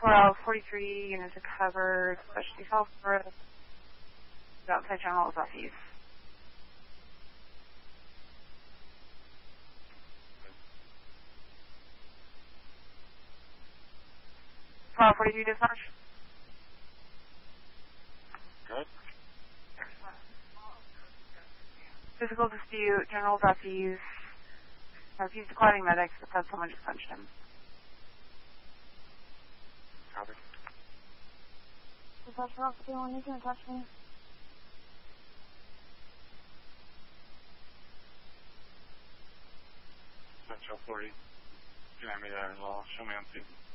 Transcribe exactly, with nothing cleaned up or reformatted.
four L forty-three units are covered, specialty phosphorus, outside general southeast. four L forty-three dispatch. Good. Physical dispute, general southeast. Refused declining medics, but said someone just punched him. Copy. Dispatch for officer one, you can touch me. Central forty. You can hand me that as well. Show me on scene.